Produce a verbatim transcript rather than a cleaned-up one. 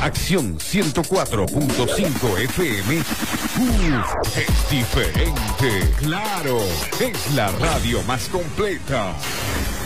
Acción ciento cuatro punto cinco F M. Uf, es diferente. Claro, es la radio más completa.